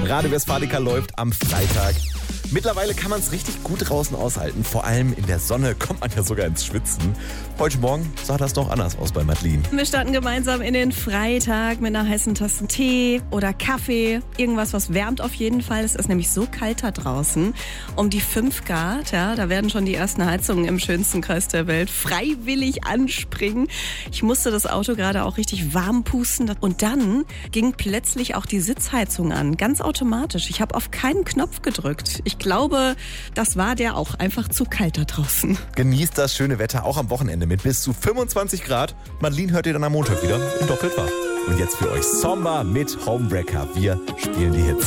Radio Westfalica läuft am Freitag. Mittlerweile kann man es richtig gut draußen aushalten. Vor allem in der Sonne kommt man ja sogar ins Schwitzen. Heute Morgen sah das doch anders aus bei Madeline. Wir starten gemeinsam in den Freitag mit einer heißen Tasse Tee oder Kaffee. Irgendwas, was wärmt auf jeden Fall. Es ist nämlich so kalt da draußen. Um die 5 Grad, ja, da werden schon die ersten Heizungen im schönsten Kreis der Welt freiwillig anspringen. Ich musste das Auto gerade auch richtig warm pusten. Und dann ging plötzlich auch die Sitzheizung an. Ganz automatisch. Ich habe auf keinen Knopf gedrückt. Ich glaube, das war der auch einfach zu kalt da draußen. Genießt das schöne Wetter auch am Wochenende mit bis zu 25 Grad. Madeline hört ihr dann am Montag wieder in Doppelt wahr. Und jetzt für euch Sommer mit Homewrecker. Wir spielen die Hits.